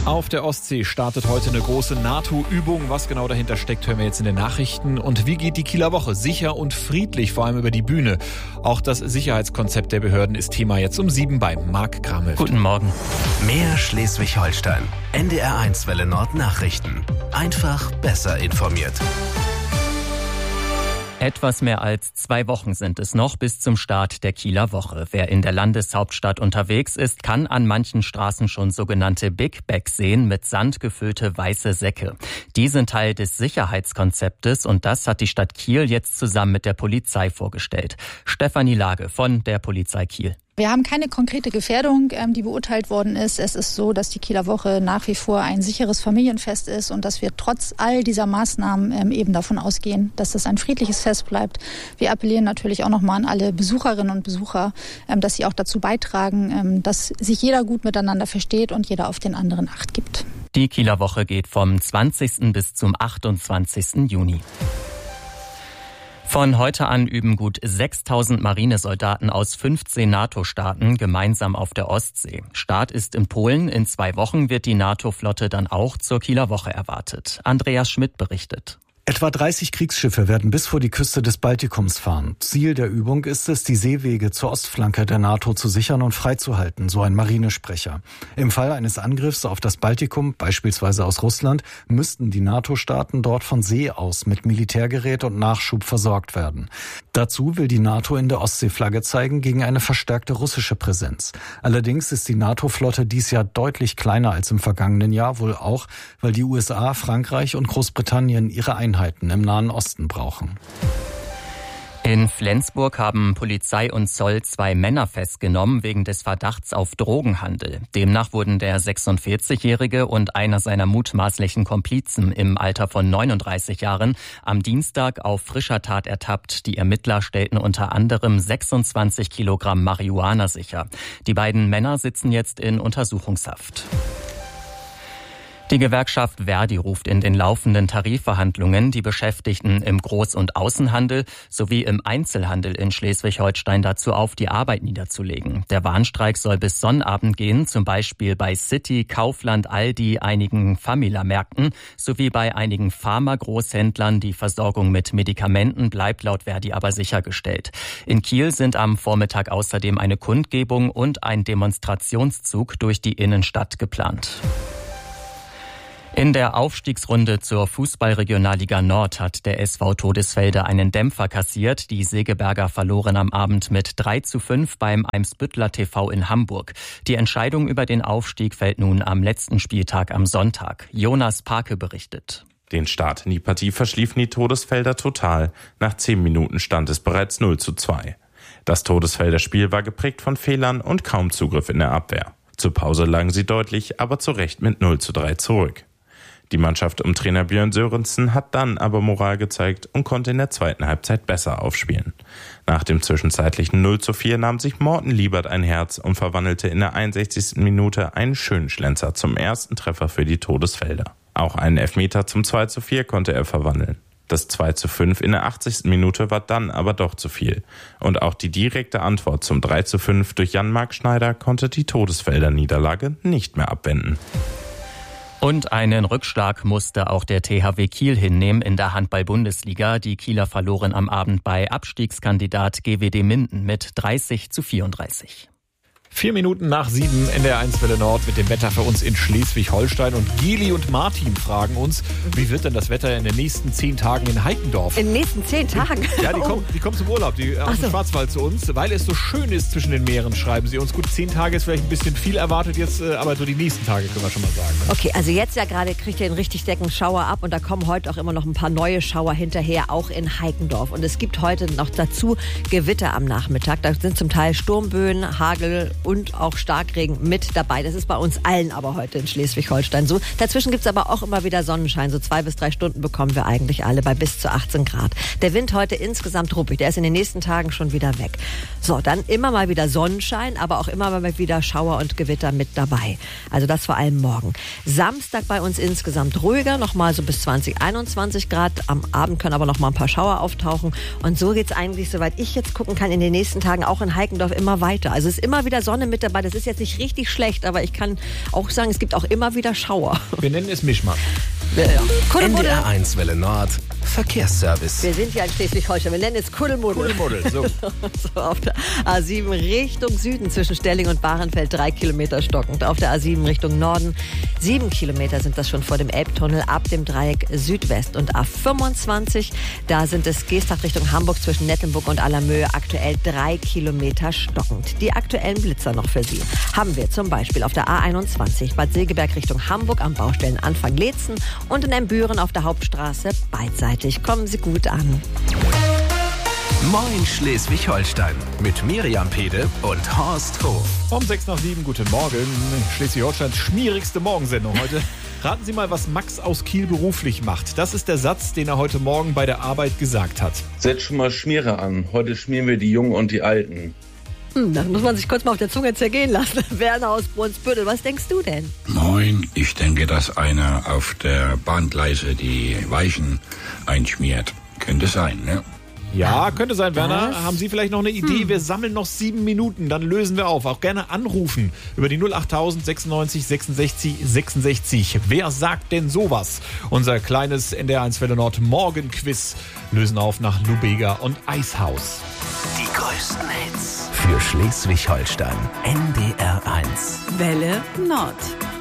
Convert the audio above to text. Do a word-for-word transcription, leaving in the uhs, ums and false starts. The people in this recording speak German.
Auf der Ostsee startet heute eine große NATO-Übung. Was genau dahinter steckt, hören wir jetzt in den Nachrichten. Und wie geht die Kieler Woche? Sicher und friedlich, vor allem über die Bühne. Auch das Sicherheitskonzept der Behörden ist Thema jetzt um sieben bei Marc Grammelt. Guten Morgen. Mehr Schleswig-Holstein. N D R eins Welle Nord Nachrichten. Einfach besser informiert. Etwas mehr als zwei Wochen sind es noch bis zum Start der Kieler Woche. Wer in der Landeshauptstadt unterwegs ist, kann an manchen Straßen schon sogenannte Big Bags sehen, mit Sand gefüllte weiße Säcke. Die sind Teil des Sicherheitskonzeptes und das hat die Stadt Kiel jetzt zusammen mit der Polizei vorgestellt. Stefanie Lage von der Polizei Kiel. Wir haben keine konkrete Gefährdung, die beurteilt worden ist. Es ist so, dass die Kieler Woche nach wie vor ein sicheres Familienfest ist und dass wir trotz all dieser Maßnahmen eben davon ausgehen, dass es ein friedliches Fest bleibt. Wir appellieren natürlich auch nochmal an alle Besucherinnen und Besucher, dass sie auch dazu beitragen, dass sich jeder gut miteinander versteht und jeder auf den anderen Acht gibt. Die Kieler Woche geht vom zwanzigsten bis zum achtundzwanzigsten Juni. Von heute an üben gut sechstausend Marinesoldaten aus fünfzehn NATO-Staaten gemeinsam auf der Ostsee. Start ist in Polen. In zwei Wochen wird die NATO-Flotte dann auch zur Kieler Woche erwartet. Andreas Schmidt berichtet. Etwa dreißig Kriegsschiffe werden bis vor die Küste des Baltikums fahren. Ziel der Übung ist es, die Seewege zur Ostflanke der NATO zu sichern und freizuhalten, so ein Marinesprecher. Im Fall eines Angriffs auf das Baltikum, beispielsweise aus Russland, müssten die NATO-Staaten dort von See aus mit Militärgerät und Nachschub versorgt werden. Dazu will die NATO in der Ostsee Flagge zeigen gegen eine verstärkte russische Präsenz. Allerdings ist die NATO-Flotte dies Jahr deutlich kleiner als im vergangenen Jahr, wohl auch, weil die U S A, Frankreich und Großbritannien ihre Einheiten im Nahen Osten brauchen. In Flensburg haben Polizei und Zoll zwei Männer festgenommen wegen des Verdachts auf Drogenhandel. Demnach wurden der sechsundvierzigjährige und einer seiner mutmaßlichen Komplizen im Alter von neununddreißig Jahren am Dienstag auf frischer Tat ertappt. Die Ermittler stellten unter anderem sechsundzwanzig Kilogramm Marihuana sicher. Die beiden Männer sitzen jetzt in Untersuchungshaft. Die Gewerkschaft Verdi ruft in den laufenden Tarifverhandlungen die Beschäftigten im Groß- und Außenhandel sowie im Einzelhandel in Schleswig-Holstein dazu auf, die Arbeit niederzulegen. Der Warnstreik soll bis Sonnabend gehen, zum Beispiel bei City, Kaufland, Aldi, einigen Famila-Märkten sowie bei einigen Pharma-Großhändlern. Die Versorgung mit Medikamenten bleibt laut Verdi aber sichergestellt. In Kiel sind am Vormittag außerdem eine Kundgebung und ein Demonstrationszug durch die Innenstadt geplant. In der Aufstiegsrunde zur Fußball-Regionalliga Nord hat der S V Todesfelde einen Dämpfer kassiert. Die Segeberger verloren am Abend mit drei zu fünf beim Eimsbüttler T V in Hamburg. Die Entscheidung über den Aufstieg fällt nun am letzten Spieltag am Sonntag. Jonas Parke berichtet. Den Start in die Partie verschliefen die Todesfelder total. Nach zehn Minuten stand es bereits null zu zwei. Das Todesfelder Spiel war geprägt von Fehlern und kaum Zugriff in der Abwehr. Zur Pause lagen sie deutlich, aber zu Recht mit null zu drei zurück. Die Mannschaft um Trainer Björn Sörensen hat dann aber Moral gezeigt und konnte in der zweiten Halbzeit besser aufspielen. Nach dem zwischenzeitlichen null zu vier nahm sich Morten Liebert ein Herz und verwandelte in der einundsechzigsten Minute einen schönen Schlenzer zum ersten Treffer für die Todesfelder. Auch einen Elfmeter zum zwei zu vier konnte er verwandeln. Das zwei zu fünf in der achtzigsten Minute war dann aber doch zu viel. Und auch die direkte Antwort zum drei zu fünf durch Jan-Marc Schneider konnte die Todesfelder Niederlage nicht mehr abwenden. Und einen Rückschlag musste auch der T H W Kiel hinnehmen in der Handball-Bundesliga. Die Kieler verloren am Abend bei Abstiegskandidat G W D Minden mit dreißig zu vierunddreißig. Vier Minuten nach sieben in der eins Welle Nord mit dem Wetter für uns in Schleswig-Holstein. Und Gili und Martin fragen uns, wie wird denn das Wetter in den nächsten zehn Tagen in Heikendorf? In den nächsten zehn Tagen? Ja, die, oh. kommen, die kommen zum Urlaub, die aus dem so. Schwarzwald zu uns. Weil es so schön ist zwischen den Meeren, schreiben sie uns. Gut, zehn Tage ist vielleicht ein bisschen viel erwartet jetzt, aber so die nächsten Tage können wir schon mal sagen. Okay, also jetzt ja gerade kriegt ihr einen richtig dicken Schauer ab und da kommen heute auch immer noch ein paar neue Schauer hinterher, auch in Heikendorf. Und es gibt heute noch dazu Gewitter am Nachmittag. Da sind zum Teil Sturmböen, Hagel und auch Starkregen mit dabei. Das ist bei uns allen aber heute in Schleswig-Holstein so. Dazwischen gibt es aber auch immer wieder Sonnenschein. So zwei bis drei Stunden bekommen wir eigentlich alle bei bis zu achtzehn Grad. Der Wind heute insgesamt ruppig. Der ist in den nächsten Tagen schon wieder weg. So, dann immer mal wieder Sonnenschein, aber auch immer mal wieder Schauer und Gewitter mit dabei. Also das vor allem morgen. Samstag bei uns insgesamt ruhiger, nochmal so bis zwanzig, einundzwanzig Grad. Am Abend können aber noch mal ein paar Schauer auftauchen. Und so geht es eigentlich, soweit ich jetzt gucken kann, in den nächsten Tagen auch in Heikendorf immer weiter. Also es ist immer wieder Sonne. Sonne mit dabei. Das ist jetzt nicht richtig schlecht, aber ich kann auch sagen, es gibt auch immer wieder Schauer. Wir nennen es Mischmasch. Ja, ja. N D R eins Welle Nord, Verkehrsservice. Wir sind ja in Schleswig-Holstein. Wir nennen es Kuddelmuddel. Kuddelmuddel, so. So, auf der A sieben Richtung Süden zwischen Stelling und Bahrenfeld drei Kilometer stockend. Auf der A sieben Richtung Norden sieben Kilometer sind das schon vor dem Elbtunnel ab dem Dreieck Südwest. Und A fünfundzwanzig, da sind es Geesthacht Richtung Hamburg zwischen Nettenburg und Allermöhe aktuell drei Kilometer stockend. Die aktuellen Blitzer noch für Sie haben wir zum Beispiel auf der A einundzwanzig Bad Segeberg Richtung Hamburg am Baustellenanfang Leetzen und in Emmbüren auf der Hauptstraße beidseitig. Kommen Sie gut an. Moin Schleswig-Holstein mit Miriam Pede und Horst Hof. Um sechs nach sieben, guten Morgen. Schleswig-Holsteins schmierigste Morgensendung heute. Raten Sie mal, was Max aus Kiel beruflich macht. Das ist der Satz, den er heute Morgen bei der Arbeit gesagt hat. Setz schon mal Schmiere an. Heute schmieren wir die Jungen und die Alten. Hm, das muss man sich kurz mal auf der Zunge zergehen lassen. Werner aus Brunsbüttel, was denkst du denn? Moin, ich denke, dass einer auf der Bahngleise die Weichen einschmiert. Könnte sein, ne? Ja, könnte sein, Werner. Was? Haben Sie vielleicht noch eine Idee? Hm. Wir sammeln noch sieben Minuten, dann lösen wir auf. Auch gerne anrufen über die null achttausend sechsundneunzig sechsundsechzig sechsundsechzig. Wer sagt denn sowas? Unser kleines N D R eins Welle Nord Morgenquiz lösen auf nach Lubega und Eishaus. Die größten Hits für Schleswig-Holstein. N D R eins Welle Nord.